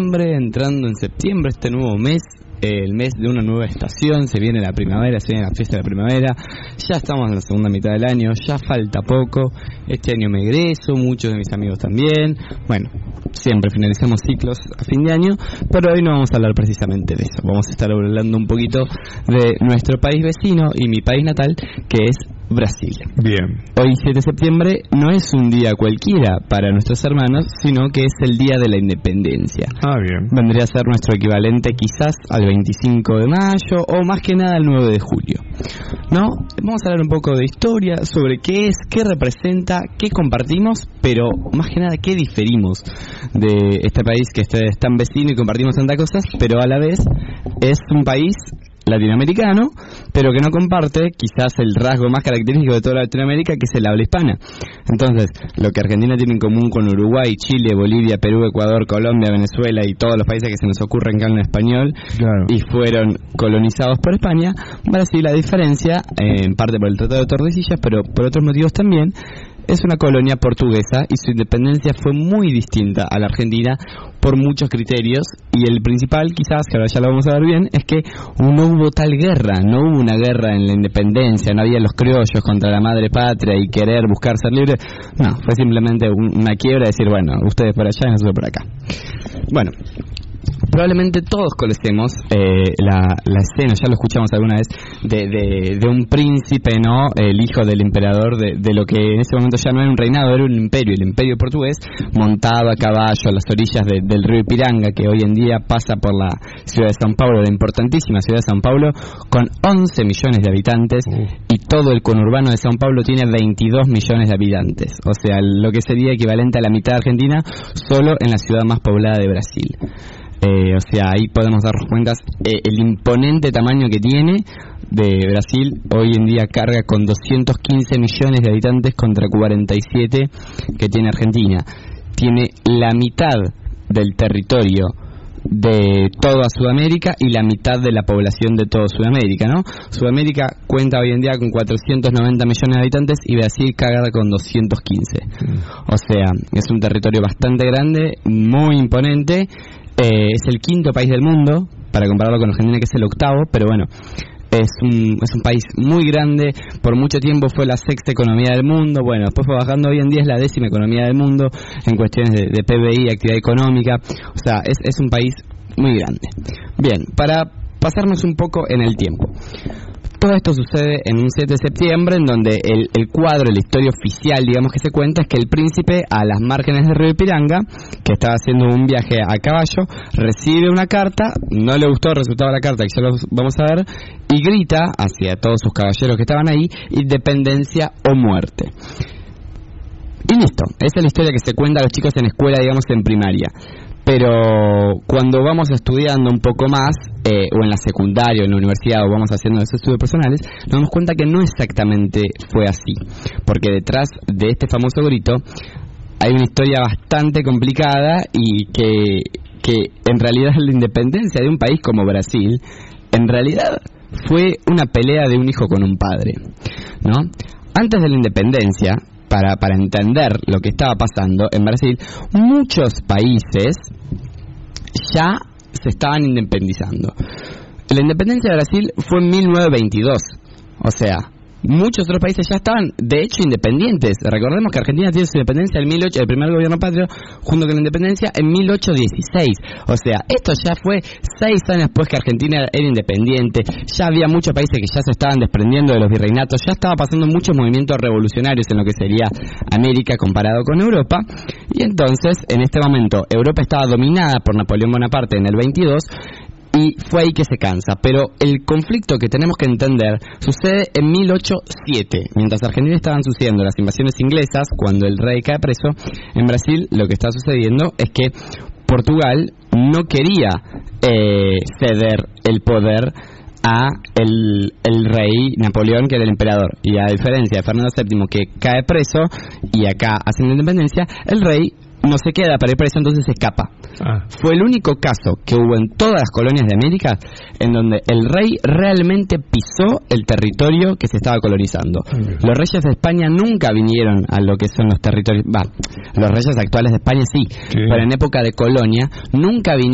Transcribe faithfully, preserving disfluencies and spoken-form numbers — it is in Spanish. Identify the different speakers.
Speaker 1: septiembre, entrando en septiembre, este nuevo mes, eh, el mes de una nueva estación, se viene la primavera, se viene la fiesta de la primavera, ya estamos en la segunda mitad del año, ya falta poco, este año me egreso, muchos de mis amigos también, bueno, siempre finalizamos ciclos a fin de año, pero hoy no vamos a hablar precisamente de eso, vamos a estar hablando un poquito de nuestro país vecino y mi país natal, que es Brasil.
Speaker 2: Bien.
Speaker 1: Hoy, siete de septiembre, no es un día cualquiera para nuestros hermanos, sino que es el día de la independencia.
Speaker 2: Ah, bien.
Speaker 1: Vendría a ser nuestro equivalente quizás al veinticinco de mayo o más que nada al nueve de julio. ¿No? Vamos a hablar un poco de historia, sobre qué es, qué representa, qué compartimos, pero más que nada qué diferimos de este país que es tan vecino y compartimos tantas cosas, pero a la vez es un país latinoamericano, pero que no comparte quizás el rasgo más característico de toda Latinoamérica, que es el habla hispana. Entonces, lo que Argentina tiene en común con Uruguay, Chile, Bolivia, Perú, Ecuador, Colombia, Venezuela y todos los países que se nos ocurren que hablan español, claro, y fueron colonizados por España, Brasil, la diferencia, eh, en parte por el Tratado de Tordesillas, pero por otros motivos también, es una colonia portuguesa y su independencia fue muy distinta a la Argentina por muchos criterios, y el principal, quizás, que ahora ya lo vamos a ver bien, es que no hubo tal guerra, no hubo una guerra en la independencia, no había los criollos contra la madre patria y querer buscar ser libre, no, fue simplemente una quiebra de decir, bueno, ustedes por allá y nosotros por acá. Bueno, probablemente todos conocemos eh, la, la escena, ya lo escuchamos alguna vez, de, de, de un príncipe, ¿no? El hijo del emperador, de, de lo que en ese momento ya no era un reinado, era un imperio, el imperio portugués, montado a caballo a las orillas de, del río Ipiranga, que hoy en día pasa por la ciudad de São Paulo, la importantísima ciudad de São Paulo, con once millones de habitantes, uh. y todo el conurbano de São Paulo tiene veintidós millones de habitantes, o sea, lo que sería equivalente a la mitad de Argentina, solo en la ciudad más poblada de Brasil. Eh, o sea, ahí podemos darnos cuenta eh, el imponente tamaño que tiene de Brasil. Hoy en día carga con doscientos quince millones de habitantes contra cuarenta y siete que tiene Argentina. Tiene la mitad del territorio de toda Sudamérica y la mitad de la población de toda Sudamérica, ¿no? Sudamérica cuenta hoy en día con cuatrocientos noventa millones de habitantes y Brasil carga con doscientos quince. Mm. O sea, es un territorio bastante grande, muy imponente. Eh, es el quinto país del mundo, para compararlo con Argentina, que es el octavo, pero bueno, es un, es un país muy grande, por mucho tiempo fue la sexta economía del mundo, bueno, después fue bajando, hoy en día es la décima economía del mundo en cuestiones de, de P B I, actividad económica, o sea, es, es un país muy grande. Bien, para pasarnos un poco en el tiempo. Todo esto sucede en un siete de septiembre, en donde el, el cuadro, la historia oficial, digamos, que se cuenta, es que el príncipe, a las márgenes del río Ipiranga, que estaba haciendo un viaje a caballo, recibe una carta, no le gustó el resultado de la carta, que ya lo vamos a ver, y grita hacia todos sus caballeros que estaban ahí, independencia o muerte. Y listo, esa es la historia que se cuenta a los chicos en escuela, digamos, en primaria. Pero cuando vamos estudiando un poco más, eh, o en la secundaria o en la universidad, o vamos haciendo esos estudios personales, nos damos cuenta que no exactamente fue así, porque detrás de este famoso grito hay una historia bastante complicada, y que, que en realidad la independencia de un país como Brasil, en realidad fue una pelea de un hijo con un padre, ¿no? Antes de la independencia, Para, para entender lo que estaba pasando en Brasil, muchos países ya se estaban independizando. La independencia de Brasil fue en mil novecientos veintidós, o sea, muchos otros países ya estaban, de hecho, independientes. Recordemos que Argentina tiene su independencia en mil ocho, el primer gobierno patrio, junto con la independencia, en mil ochocientos dieciséis. O sea, esto ya fue seis años después que Argentina era independiente. Ya había muchos países que ya se estaban desprendiendo de los virreinatos. Ya estaba pasando muchos movimientos revolucionarios en lo que sería América comparado con Europa. Y entonces, en este momento, Europa estaba dominada por Napoleón Bonaparte en el veintidós. Y fue ahí que se cansa. Pero el conflicto que tenemos que entender sucede en mil ochocientos siete. Mientras Argentina estaban sucediendo las invasiones inglesas, cuando el rey cae preso, en Brasil lo que está sucediendo es que Portugal no quería eh, ceder el poder a el, el rey Napoleón, que era el emperador. Y a diferencia de Fernando séptimo, que cae preso y acá hacen la independencia, el rey no se queda para ir preso, entonces se escapa. Ah. Fue el único caso que hubo en todas las colonias de América en donde el rey realmente pisó el territorio que se estaba colonizando. Okay. Los reyes de España nunca vinieron a lo que son los territorios... Va, los reyes actuales de España sí, sí, pero en época de colonia nunca vinieron